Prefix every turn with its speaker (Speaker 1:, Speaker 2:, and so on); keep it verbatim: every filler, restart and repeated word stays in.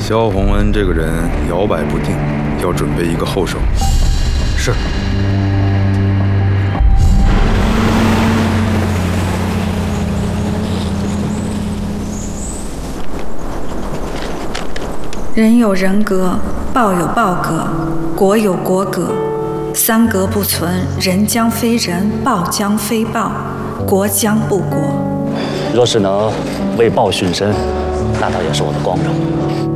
Speaker 1: 萧洪恩这个人摇摆不定，要准备一个后手。
Speaker 2: 是。
Speaker 3: 人有人格，报有报格，国有国格。三格不存，人将非人，报将非报，国将不国。
Speaker 4: 若是能为报殉身，那倒也是我的光荣。